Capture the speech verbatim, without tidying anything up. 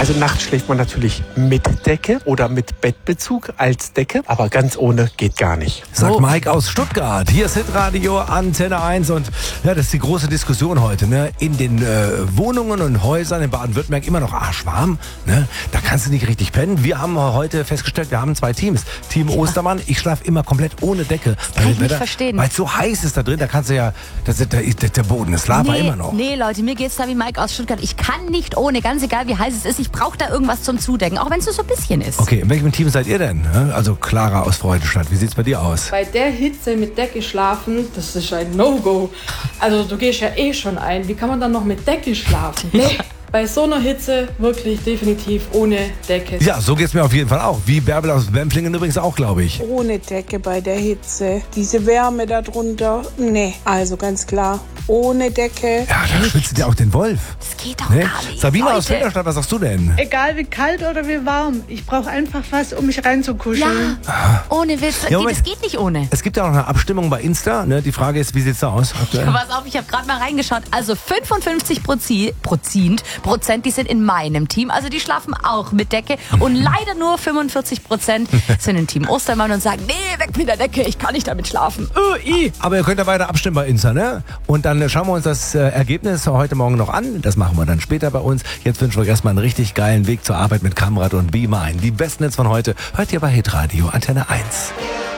Also nachts schläft man natürlich mit Decke oder mit Bettbezug als Decke, aber ganz ohne geht gar nicht. Sagt Mike aus Stuttgart. Hier ist Hitradio Antenne eins und ja, das ist die große Diskussion heute. Ne? In den äh, Wohnungen und Häusern in Baden-Württemberg immer noch arschwarm. Ne? Da kannst du nicht richtig pennen. Wir haben heute festgestellt, wir haben zwei Teams. Team ja. Ostermann, ich schlafe immer komplett ohne Decke. Kann ich nicht verstehen. Weil es so heiß ist da drin, da kannst du ja, das, der, der Boden ist Lava nee, immer noch. Nee, Leute, mir geht's da wie Mike aus Stuttgart. Ich kann nicht ohne, ganz egal wie heiß es ist. Ich brauche da irgendwas zum Zudecken, auch wenn es nur so ein bisschen ist. Okay, in welchem Team seid ihr denn? Also Clara aus Freudenstadt, wie sieht's bei dir aus? Bei der Hitze mit Decke schlafen, das ist ein No-Go. Also du gehst ja eh schon ein. Wie kann man dann noch mit Decke schlafen? Nee. Bei so einer Hitze wirklich definitiv ohne Decke. Ja, so geht's mir auf jeden Fall auch. Wie Bärbel aus Wemplingen übrigens auch, glaube ich. Ohne Decke bei der Hitze. Diese Wärme da drunter, nee. Also ganz klar, ohne Decke. Ja, da schwitzt ja auch den Wolf. Das geht doch Nee? gar nicht. Sabine Leute. aus Filderstadt, was sagst du denn? Egal wie kalt oder wie warm, ich brauche einfach was, um mich reinzukuscheln. Ja, ohne Witz. Ja, Nee, Moment. das geht nicht ohne. Es gibt ja auch noch eine Abstimmung bei Insta. Ne? Die Frage ist, wie sieht's da aus? Aktuell? Pass auf, ich habe gerade mal reingeschaut. Also fünfundfünfzig Prozent, Prozent, die sind in meinem Team. Also die schlafen auch mit Decke. Und leider nur fünfundvierzig Prozent sind im Team Ostermann und sagen, nee, weg mit der Decke, ich kann nicht damit schlafen. Uh, i. Aber ihr könnt ja weiter abstimmen bei Insta, ne? Und dann schauen wir uns das äh, Ergebnis heute Morgen noch an. Das machen wir dann später bei uns. Jetzt wünschen wir euch erstmal einen richtig geilen Weg zur Arbeit mit Kamrad und Be Mine. Die besten Hits von heute hört ihr bei Hitradio Antenne eins.